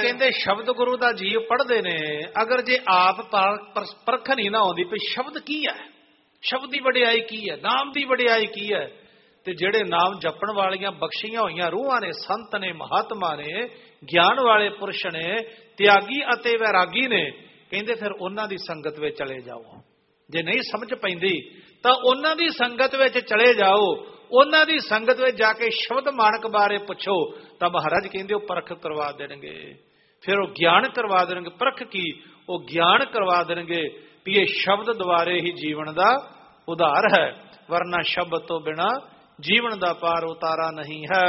कहते शब्द गुरु का जीव पढ़ते ने, अगर जे आप परख नहीं ना आती भी शब्द की है, शब्द की वडियाई की है, नाम की वडियाई की है, ते जेड़े नाम जपण वालियां बख्शियां होईयां रूहां ने, संत ने, महात्मा ने, ज्ञान वाले पुरुष ने, त्यागी अते वैरागी ने, कहते फिर उन्हां दी संगत में चले जाओ। जे नहीं समझ पैंदी तां उन्हां दी संगत में चले जाओ, उन्हां दी संगत में जाके शब्द मानक बारे पुछो तां महाराज कहंदे वो परख करवा देणगे, फिर वो ज्ञान करवा देणगे। परख की वो ज्ञान करवा देणगे भी ये शब्द द्वारे ही जीवन का उधार है, वरना शब्द तो बिना जीवन का पार उतारा नहीं है।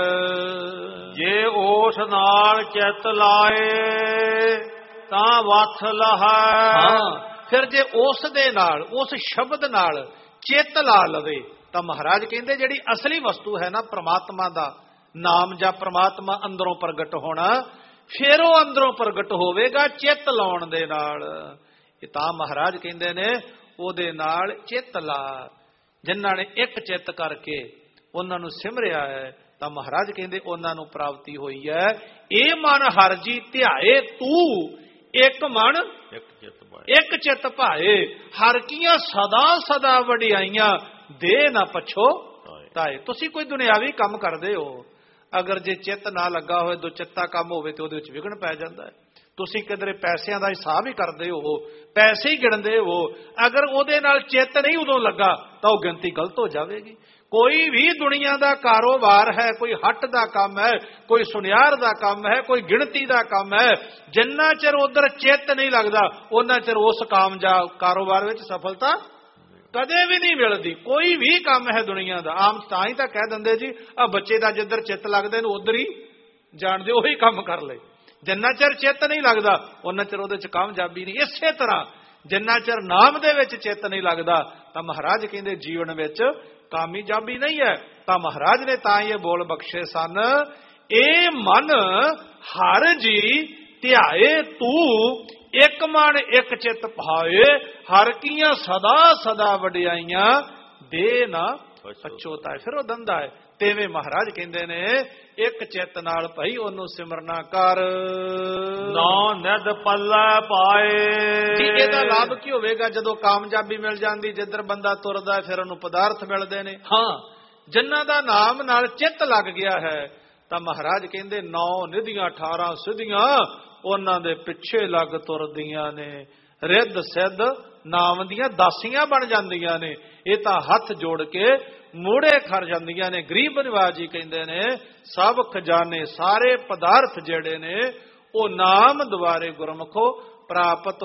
जे ओठ नाल चित लाए तां वथ लहै। फिर जे उस दे नाल, उस शब्द नाल चित ला लवे तां महाराज कहंदे जिहड़ी असली वस्तु है ना परमात्मा दा नाम जां परमात्मा अंदरों प्रगट होना, फिर वो अंदरों प्रगट होवेगा चित लाउण दे नाल। ये तां महाराज कहंदे ने ओदे नाल चित ला, जिन्हां ने एक चित करके उन्हां नूं सिमरिया है तां महाराज कहंदे उन्हां नूं प्राप्ति होई है। ए मन हर जी ध्याए तू, एक मन एक चित भाए, हर कीआं सदा सदा वडियाइयां दे ना पछो ताए। तुसीं कोई दुनियावी काम करदे हो, अगर जे चित ना लगा होए, दो चित्ता काम होवे ते ओदे विच विघन पै जांदा है। तुसीं किधरे पैसिਆਂ ਦਾ हिसाब ही करदे हो, पैसे ही गिणदे हो, अगर ਉਹਦੇ ਨਾਲ चित नहीं उदों लगा तो वह गिनती गलत हो जाएगी। कोई भी दुनिया का कारोबार है, कोई हट का काम है, कोई सुनियार का काम है, कोई गिणती का काम है, जिन्ना चिर उधर चित नहीं लगता उन्ना चिर उस काम जा कारोबार में सफलता कदे भी नहीं मिलती। कोई भी काम है दुनिया का, आम तां ही तो कह देंगे जी आ बच्चे का जिधर चित लगता उधर ही जान दे, उही काम कर ले। जिन्ना चिर चित नहीं लगता उन्ना चिर उहदे च कामयाबी नहीं। इसे तरह जिन्ना चिर नाम दे विच चित नहीं लगता तो महाराज कहंदे जीवन विच कामयाबी नहीं है। तो महाराज ने तां ये बोल बख्शे सन, ए मन हर जी ध्याए तू, एक मन एक चित भाए, हर कीआं सदा सदा वडियाइयां दे ना पछोता है। फिर वो दंदा है तेवे महाराज कहंदे ने एक चित नाल भाई ओनू सिमरना कर, नौ निध पल्ले पाए। ਇਹਦਾ लाभ की होवेगा जदों कामयाबी मिल जाती, जिधर बंदा तुरदा फिर ਉਹਨੂੰ पदार्थ मिलते हैं। हाँ, जिन्हां दा नाम नाल चित लग गया है तो महाराज कहंदे 9 निधियां 18 सिद्धियां उन्हां दे पिछे लग तुरदियां ने, रिद्ध सिद्ध नाम दियां दासियां बन जांदियां ने। ये तां हथ जोड़ के मूड़े खर जांदियां ने। गरीब निवाज जी कहंदे ने सब खजाने सारे पदार्थ जेड़े ने वो नाम द्वारे गुरमुखो प्राप्त